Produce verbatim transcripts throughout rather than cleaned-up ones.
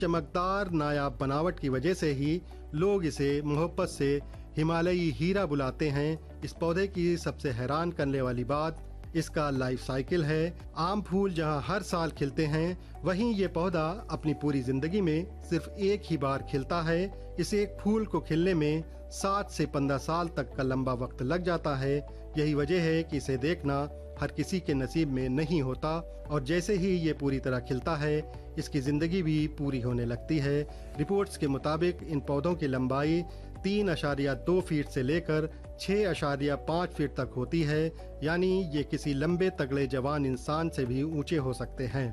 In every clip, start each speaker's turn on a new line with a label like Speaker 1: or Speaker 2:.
Speaker 1: चमकदार नायाब बनावट की वजह से ही लोग इसे मोहब्बत से हिमालयी हीरा बुलाते हैं। इस पौधे की सबसे हैरान करने वाली बात इसका लाइफ साइकिल है। आम फूल जहां हर साल खिलते हैं, वहीं ये पौधा अपनी पूरी जिंदगी में सिर्फ एक ही बार खिलता है। इस एक फूल को खिलने में सात से पंद्रह साल तक का लंबा वक्त लग जाता है। यही वजह है कि इसे देखना हर किसी के नसीब में नहीं होता, और जैसे ही ये पूरी तरह खिलता है, इसकी जिंदगी भी पूरी होने लगती है। रिपोर्ट्स के मुताबिक इन पौधों की लंबाई तीन अशारिया दो फीट से लेकर छः अशारिया पाँच फीट तक होती है, यानी ये किसी लंबे तगड़े जवान इंसान से भी ऊंचे हो सकते हैं।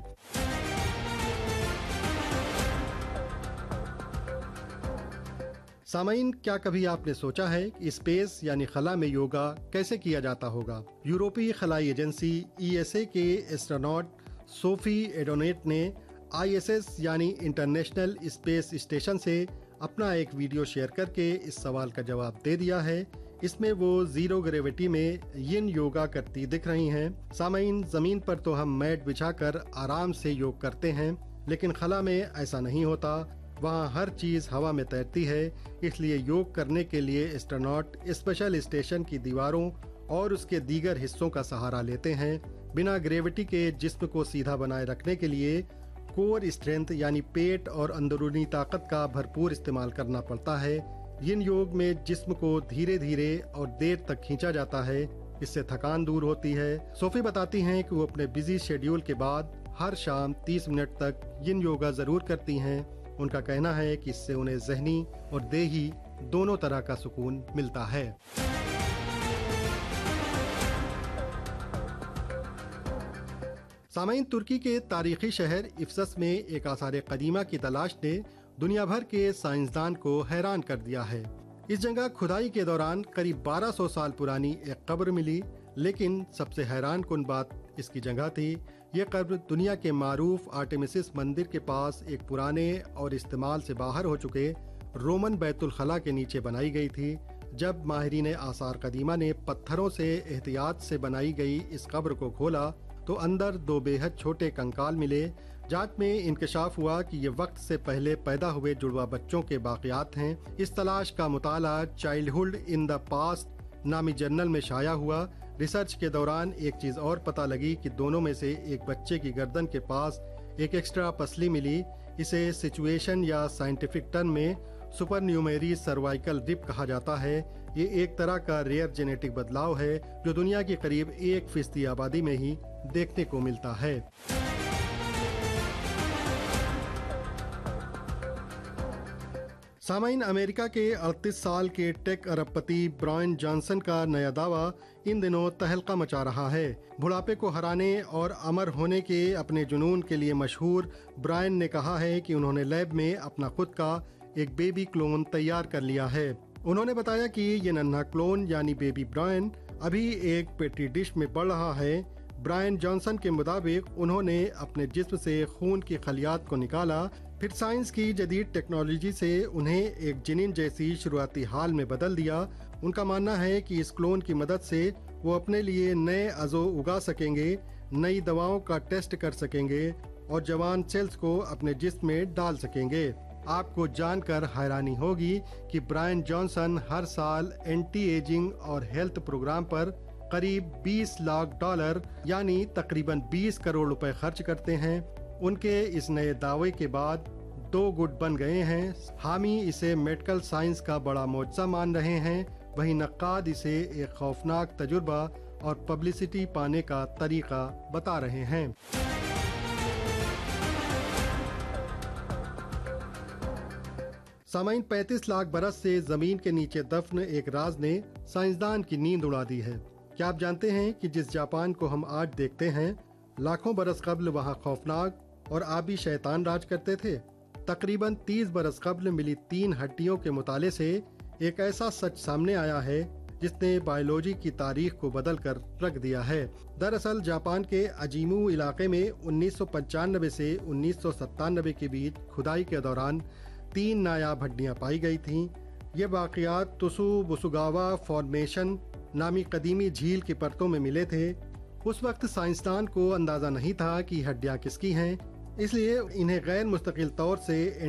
Speaker 1: सामाइन, क्या कभी आपने सोचा है कि स्पेस यानी खला में योगा कैसे किया जाता होगा? यूरोपीय खलाई एजेंसी ई एस ए के एस्ट्रोनॉट सोफी एडोनेट ने आई एस एस यानी इंटरनेशनल स्पेस स्टेशन से अपना एक वीडियो शेयर करके इस सवाल का जवाब दे दिया है। इसमें वो जीरो ग्रेविटी में यिन योगा करती दिख रही हैं। सामाइन, जमीन पर तो हम मैट बिछाकर आराम से योग करते हैं, लेकिन खला में ऐसा नहीं होता। वहाँ हर चीज हवा में तैरती है, इसलिए योग करने के लिए एस्ट्रोनॉट स्पेशल स्टेशन की दीवारों और उसके दीगर हिस्सों का सहारा लेते हैं। बिना ग्रेविटी के जिस्म को सीधा बनाए रखने के लिए कोर स्ट्रेंथ यानी पेट और अंदरूनी ताकत का भरपूर इस्तेमाल करना पड़ता है। यिन योग में जिस्म को धीरे धीरे और देर तक खींचा जाता है, इससे थकान दूर होती है। सोफी बताती हैं कि वो अपने बिजी शेड्यूल के बाद हर शाम तीस मिनट तक यिन योगा जरूर करती हैं। उनका कहना है कि इससे उन्हें ज़हनी और देही दोनों तरह का सुकून मिलता है। सामाइन, तुर्की के तारीखी शहर इफ्सस में एक आसार कदीमा की तलाश ने दुनिया भर के साइंसदान को हैरान कर दिया है। इस जगह खुदाई के दौरान करीब बारह सौ साल पुरानी एक कब्र मिली, लेकिन सबसे हैरान कुन बात इसकी जगह थी। यह कब्र दुनिया के मारूफ आर्टेमिसिस मंदिर के पास एक पुराने और इस्तेमाल से बाहर हो चुके रोमन बैतुल खला के नीचे बनाई गई थी। जब माहिरीन आसार कदीमा ने पत्थरों से एहतियात से बनाई गई इस कब्र को खोला तो अंदर दो बेहद छोटे कंकाल मिले। जांच में इंकशाफ हुआ कि ये वक्त से पहले पैदा हुए जुड़वा बच्चों के बाक़ियात हैं। इस तलाश का मुताला चाइल्डहुड इन द पास्ट नामी जर्नल में शाया हुआ। रिसर्च के दौरान एक चीज और पता लगी कि दोनों में से एक बच्चे की गर्दन के पास एक एक्स्ट्रा पसली मिली। इसे सिचुएशन या साइंटिफिक टर्म में सुपरन्यूमेरी सर्वाइकल रिप कहा जाता है। ये एक तरह का रेयर जेनेटिक बदलाव है जो दुनिया की करीब एक फीसदी आबादी में ही देखने को मिलता है। सामाइन, अमेरिका के अड़तीस साल के टेक अरबपति ब्रायन जॉनसन का नया दावा इन दिनों तहलका मचा रहा है। बुढ़ापे को हराने और अमर होने के अपने जुनून के लिए मशहूर ब्रायन ने कहा है कि उन्होंने लैब में अपना खुद का एक बेबी क्लोन तैयार कर लिया है। उन्होंने बताया कि ये नन्हा क्लोन यानी बेबी ब्रायन अभी एक पेट्री डिश में बढ़ रहा है। ब्रायन जॉनसन के मुताबिक उन्होंने अपने जिस्म से खून की खलियात को निकाला, फिर साइंस की जदीद टेक्नोलॉजी से उन्हें एक जिनिन जैसी शुरुआती हाल में बदल दिया। उनका मानना है कि इस क्लोन की मदद से वो अपने लिए नए अज़ो उगा सकेंगे, नई दवाओं का टेस्ट कर सकेंगे और जवान सेल्स को अपने जिस्म में डाल सकेंगे। आपको जानकर हैरानी होगी कि ब्रायन जॉनसन हर साल एंटी एजिंग और हेल्थ प्रोग्राम पर करीब बीस लाख डॉलर यानी तकरीबन बीस करोड़ रुपए खर्च करते हैं। उनके इस नए दावे के बाद दो गुट बन गए हैं। हामी इसे मेडिकल साइंस का बड़ा मोजज़ा मान रहे हैं, वहीं नक्काद इसे एक खौफनाक तजुर्बा और पब्लिसिटी पाने का तरीका बता रहे हैं। सामाइन, पैंतीस लाख बरस से जमीन के नीचे दफन एक राज ने साइंसदान की नींद उड़ा दी है। क्या आप जानते हैं कि जिस जापान को हम आज देखते हैं, लाखों बरस कब्ल वहाँ खौफनाक और आबी शैतान राज करते थे। तकरीबन तीस बरस कब्ल मिली तीन हड्डियों के मुताले से एक ऐसा सच सामने आया है जिसने बायोलॉजी की तारीख को बदल कर रख दिया है। दरअसल जापान के अजीमू इलाके में उन्नीस सौ पंचानबे से उन्नीस सौ सत्तानबे के बीच खुदाई के दौरान तीन नायाब हड्डियां पाई गई थीं। ये वाक़यात तुसु बुसुगावा फॉर्मेशन नामी कदीमी झील की परतों में मिले थे। उस वक्त साइंसदान को अंदाजा नहीं था कि हड्डियां किसकी हैं। اس لیے انہیں غیر مستقل طور سے